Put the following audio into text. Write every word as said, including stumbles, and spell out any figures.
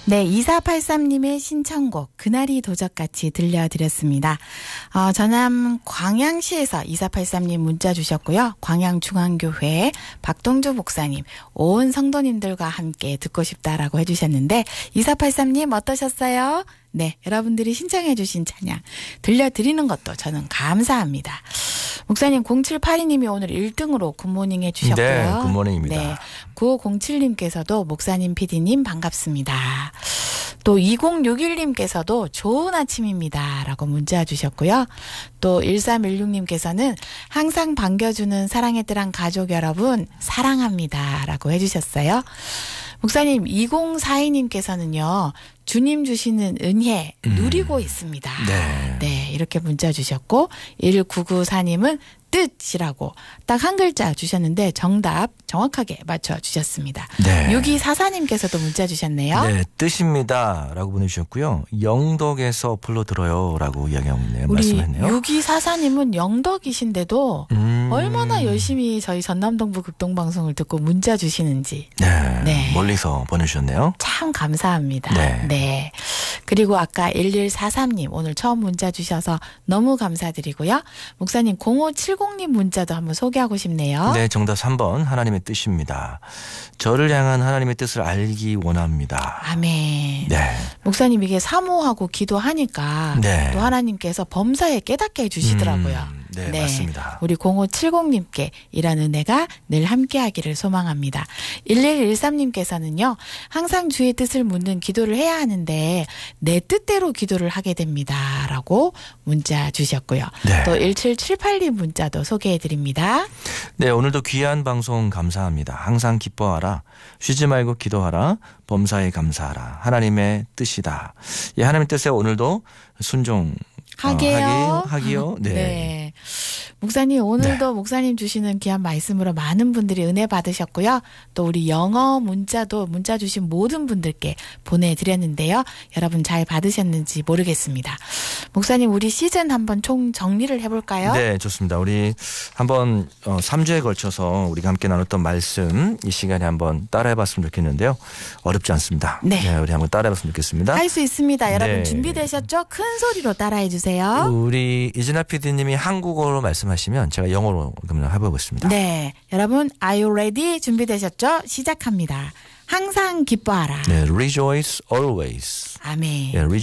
네, 이사팔삼님의 신청곡 그날이 도적같이 들려드렸습니다. 어, 전남 광양시에서 이사팔삼님 문자 주셨고요. 광양중앙교회 박동주 목사님, 온 성도님들과 함께 듣고 싶다라고 해주셨는데 이사팔삼님 어떠셨어요? 네, 여러분들이 신청해 주신 찬양 들려드리는 것도 저는 감사합니다. 목사님 공칠팔이님이 오늘 일 등으로 굿모닝 해주셨고요. 네, 굿모닝입니다. 네, 구오공칠님께서도 목사님 피디님 반갑습니다. 또 이공육일님께서도 좋은 아침입니다 라고 문자 주셨고요. 또 일삼일육님께서는 항상 반겨주는 사랑의 뜰한 가족 여러분 사랑합니다 라고 해주셨어요. 목사님 이공사이님께서는요. 주님 주시는 은혜 누리고 음. 있습니다. 네. 네, 이렇게 문자 주셨고 일구구사님은 뜻이라고 딱 한 글자 주셨는데 정답 정확하게 맞춰주셨습니다. 네. 육이사사님께서도 문자 주셨네요. 네, 뜻입니다 라고 보내주셨고요. 영덕에서 불러들어요 라고 이야기하네요. 우리 말씀했네요. 육이사사님은 영덕이신데도 음. 얼마나 열심히 저희 전남동부 극동방송을 듣고 문자 주시는지. 네, 네. 멀리서 보내주셨네요. 참 감사합니다. 네. 네. 그리고 아까 일일사삼님 오늘 처음 문자 주셔서 너무 감사드리고요. 목사님 공오칠공님 문자도 한번 소개하고 싶네요. 네, 정답 삼 번 하나님의 뜻입니다. 저를 향한 하나님의 뜻을 알기 원합니다. 아멘. 네. 목사님 이게 사모하고 기도하니까 네. 또 하나님께서 범사에 깨닫게 해주시더라고요. 음, 네, 네, 맞습니다. 우리 공오칠공님께 이런 은혜가 늘 함께하기를 소망합니다. 일일일삼님께서는요. 항상 주의 뜻을 묻는 기도를 해야 하는데 내 뜻대로 기도를 하게 됩니다. 라고 문자 주셨고요. 네. 또 일칠칠팔님 문자도 소개해드립니다. 네, 오늘도 귀한 방송 감사합니다. 항상 기뻐하라. 쉬지 말고 기도하라. 범사에 감사하라. 하나님의 뜻이다. 예, 하나님의 뜻에 오늘도 순종 하게요. 어, 하기, 하기요. 네. 네. 목사님 오늘도 네. 목사님 주시는 귀한 말씀으로 많은 분들이 은혜 받으셨고요. 또 우리 영어 문자도 문자 주신 모든 분들께 보내드렸는데요. 여러분 잘 받으셨는지 모르겠습니다. 목사님 우리 시즌 한번 총 정리를 해볼까요? 네, 좋습니다. 우리 한번 어, 삼 주에 걸쳐서 우리가 함께 나눴던 말씀 이 시간에 한번 따라해봤으면 좋겠는데요. 어렵지 않습니다. 네, 네 우리 한번 따라해봤으면 좋겠습니다. 할 수 있습니다. 여러분 네. 준비되셨죠? 큰 소리로 따라해 주세요. 우리 이진아 피디님이 한국어로 말씀하시면 제가 영어로 그럼 해보겠습니다. 네, 여러분 Are you ready? 준비되셨죠? 시작합니다. 항상 기뻐하라. 네, rejoice always. 아멘. 네,